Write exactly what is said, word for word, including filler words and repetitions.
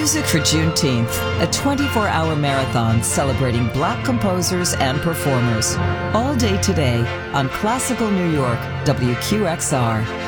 Music for Juneteenth, a twenty-four hour marathon celebrating Black composers and performers. All day today on Classical New York, W Q X R.